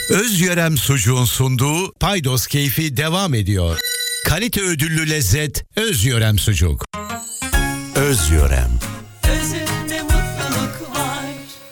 Özyörem Sucuğun sunduğu Paydos Keyfi devam ediyor. Kalite ödüllü lezzet Özyörem Sucuk. Özyörem. Özünde mutluluk var.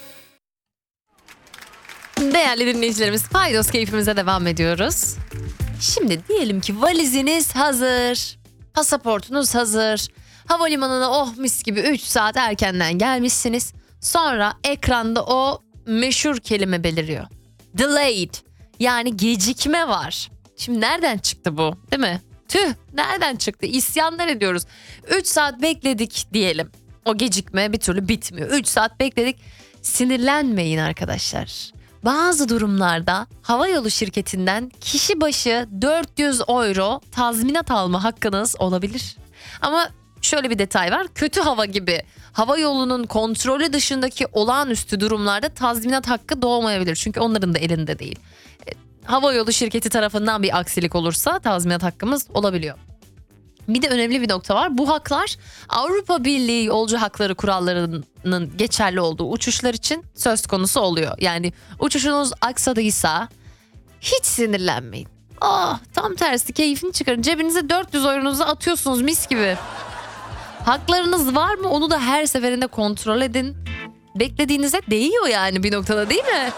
Değerli dinleyicilerimiz, Paydos Keyfimize devam ediyoruz. Şimdi diyelim ki valiziniz hazır, pasaportunuz hazır, havalimanına mis gibi 3 saat erkenden gelmişsiniz. Sonra ekranda o meşhur kelime beliriyor. Delayed, yani gecikme var. Şimdi nereden çıktı bu, değil mi? Tüh, nereden çıktı? İsyanlar ediyoruz. 3 saat bekledik diyelim. O gecikme bir türlü bitmiyor. 3 saat bekledik. Sinirlenmeyin arkadaşlar. Bazı durumlarda havayolu şirketinden kişi başı 400 euro tazminat alma hakkınız olabilir. Ama şöyle bir detay var. Kötü hava gibi havayolunun kontrolü dışındaki olağanüstü durumlarda tazminat hakkı doğmayabilir. Çünkü onların da elinde değil. Havayolu şirketi tarafından bir aksilik olursa tazminat hakkımız olabiliyor. Bir de önemli bir nokta var. Bu haklar Avrupa Birliği yolcu hakları kurallarının geçerli olduğu uçuşlar için söz konusu oluyor. Yani uçuşunuz aksadıysa hiç sinirlenmeyin. Tam tersi keyfini çıkarın. Cebinize 400 euronuzu atıyorsunuz mis gibi. Haklarınız var mı? Onu da her seferinde kontrol edin. Beklediğinize değiyor yani bir noktada, değil mi?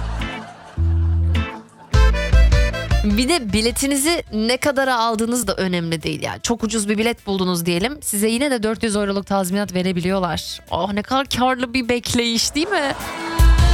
Bir de biletinizi ne kadara aldığınız da önemli değil yani. Çok ucuz bir bilet buldunuz diyelim. Size yine de 400 euroluk tazminat verebiliyorlar. Ne kadar karlı bir bekleyiş, değil mi?